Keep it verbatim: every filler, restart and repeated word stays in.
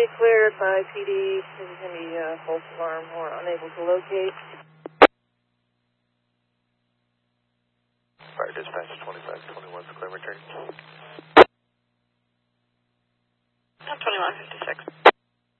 cleared by P D. This is going to be uh, false alarm or unable to locate. Fire dispatch twenty-five twenty-one, clear return. twenty-one fifty-six.